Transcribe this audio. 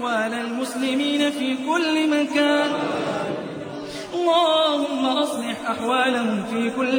أحوال المسلمين في كل مكان اللهم أصلح أحوالهم في كل